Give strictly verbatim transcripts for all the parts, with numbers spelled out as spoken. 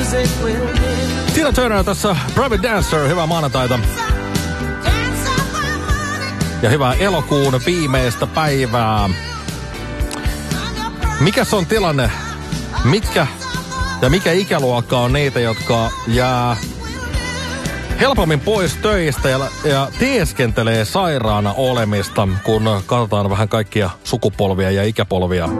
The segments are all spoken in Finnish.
Tina Turner tässä Private Dancer, hyvää maanantaita. Ja hyvää elokuun viimeistä päivää. Mikäs on tilanne? Mitkä ja mikä ikäluokka on niitä, jotka jää helpommin pois töistä ja, ja teeskentelee sairaana olemista, kun katsotaan vähän kaikkia sukupolvia ja ikäpolvia.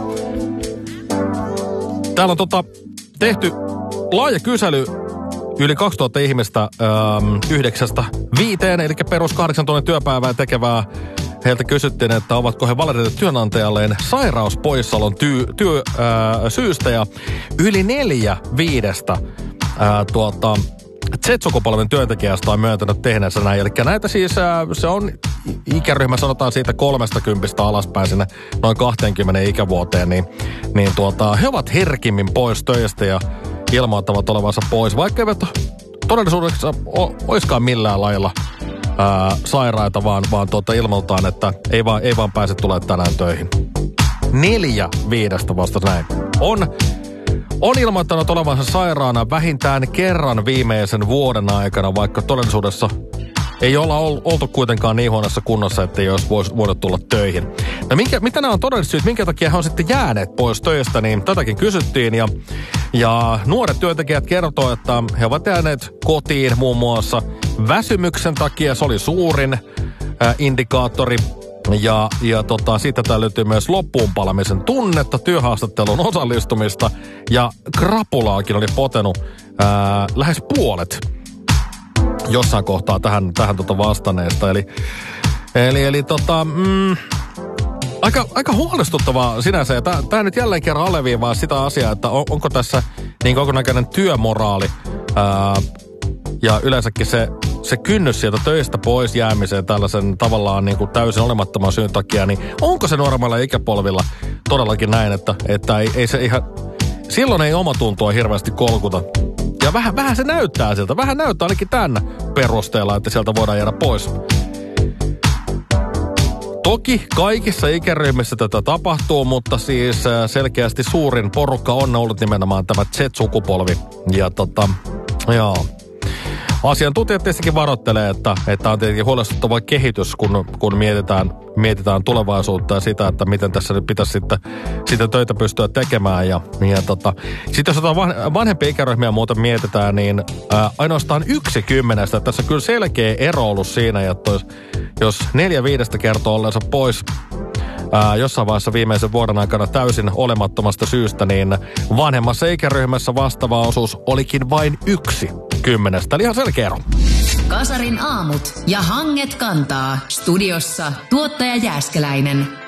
Täällä on tota, tehty laaja kysely yli kaksituhatta ihmistä ähm, yhdeksästä viiteen, eli perus kahdeksan tunnin työpäivää tekevää. Heiltä kysyttiin, että ovatko he valinneet työnantajalleen sairauspoissaolon tyy, työ, äh, syystä, ja yli neljä viidestä äh, tuota, Z-sukupolven työntekijästä on myöntänyt tehneensä näin. Eli näitä siis, äh, se on ikäryhmä, sanotaan siitä kolmesta kympistä alaspäin sinne noin kaksikymmentä ikävuoteen, niin, niin tuota, he ovat herkimmin pois töistä ja ilmoittavat olevansa pois, vaikka eivät todellisuudessa o- oiskaan millään lailla ää, sairaita, vaan, vaan tuota ilmoitaan, että ei vaan, ei vaan pääse tulemaan tänään töihin. Neljä viidestä vasta näin. On, on ilmoittanut olevansa sairaana vähintään kerran viimeisen vuoden aikana, vaikka todellisuudessa ei olla oltu kuitenkaan niin huonossa kunnossa, että ei olisi voinut tulla töihin. No minkä, mitä nämä on todelliset syyt, minkä takia he on sitten jääneet pois töistä, niin tätäkin kysyttiin. Ja, ja nuoret työntekijät kertoo, että he ovat jääneet kotiin muun muassa väsymyksen takia. Se oli suurin äh, indikaattori. Ja, ja tota, siitä täällä löytyy myös loppuunpalamisen tunnetta, työhaastatteluun osallistumista. Ja krapulaakin oli potenut äh, lähes puolet jossain kohtaa tähän, tähän tota vastanneesta. Eli, eli, eli tota, mm, aika, aika huolestuttavaa sinänsä. Ja tämä nyt jälleen kerran alleviivaa sitä asiaa, että on, onko tässä niin kokonäköinen työmoraali ää, ja yleensäkin se, se kynnys sieltä töistä pois jäämiseen tällaisen tavallaan niin kuin täysin olemattoman syyn takia, niin onko se normaalilla ikäpolvilla todellakin näin, että, että ei, ei se ihan, silloin ei omatuntoa hirveästi kolkuta. Ja vähän, vähän se näyttää siltä. Vähän näyttää ainakin tämän perusteella, että sieltä voidaan jäädä pois. Toki kaikissa ikäryhmissä tätä tapahtuu, mutta siis selkeästi suurin porukka on ollut nimenomaan tämä Z-sukupolvi. Ja tota, joo. Asiantuntijat tietenkin varoittelee, että, että on tietenkin huolestuttava kehitys, kun, kun mietitään, mietitään tulevaisuutta ja sitä, että miten tässä nyt pitäisi sitten, sitten töitä pystyä tekemään. Ja, ja tota, sitten jos jotain vanhempia ikäryhmiä muuten mietitään, niin ää, ainoastaan yksi kymmenestä. Tässä on kyllä selkeä ero ollut siinä, että jos, jos neljä viidestä kertoo olleensa pois ää, jossain vaiheessa viimeisen vuoden aikana täysin olemattomasta syystä, niin vanhemmassa ikäryhmässä vastaava osuus olikin vain yksi kymmenestä. Eli ihan selkeä ero. Kasarin aamut ja Hanget kantaa. Studiossa tuottaja Jääskeläinen.